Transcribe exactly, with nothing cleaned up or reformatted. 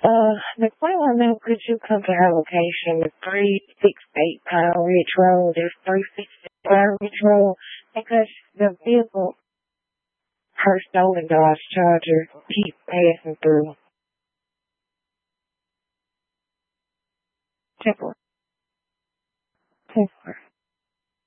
Uh, the twenty-one Mill Creek Company location is three sixty-eight Pine Ridge Road. It's three sixty Pine Ridge Road because the vehicle, her stolen Dodge Charger, keeps passing through. Temper. Temper.